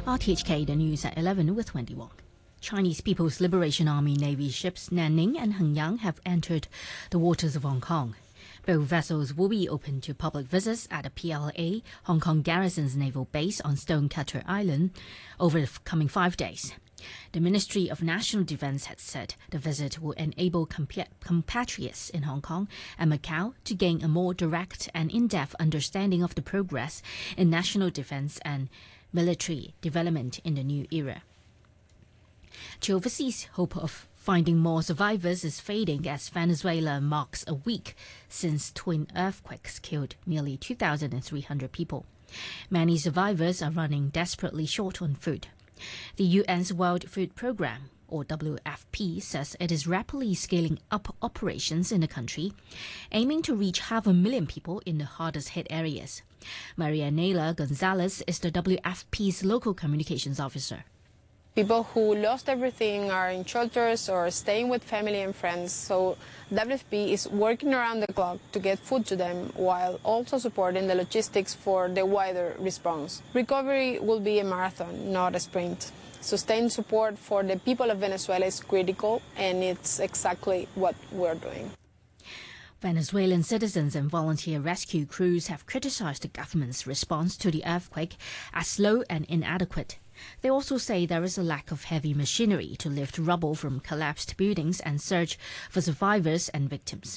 RTHK, the news at 11 with Wendy Wong. Chinese People's Liberation Army Navy ships Nanning and Hengyang have entered the waters of Hong Kong. Both vessels will be open to public visits at the PLA, Hong Kong Garrison's naval base on Stonecutter Island, over the coming 5 days. The Ministry of National Defence had said the visit will enable compatriots in Hong Kong and Macau to gain a more direct and in-depth understanding of the progress in national defence and military development in the new era. The overseas hope of finding more survivors is fading as Venezuela marks a week since twin earthquakes killed nearly 2,300 people. Many survivors are running desperately short on food. The UN's World Food Programme, or WFP, says it is rapidly scaling up operations in the country, aiming to reach 500,000 people in the hardest hit areas. Maria Nela Gonzalez is the WFP's local communications officer. People who lost everything are in shelters or staying with family and friends, so WFP is working around the clock to get food to them while also supporting the logistics for the wider response. Recovery will be a marathon, not a sprint. Sustained support for the people of Venezuela is critical, and it's exactly what we're doing. Venezuelan citizens and volunteer rescue crews have criticized the government's response to the earthquake as slow and inadequate. They also say there is a lack of heavy machinery to lift rubble from collapsed buildings and search for survivors and victims.